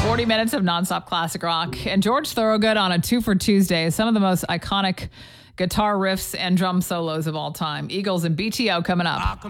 40 minutes of nonstop classic rock. And George Thorogood on a 2 for Tuesday. Some of the most iconic guitar riffs and drum solos of all time. Eagles and BTO coming up.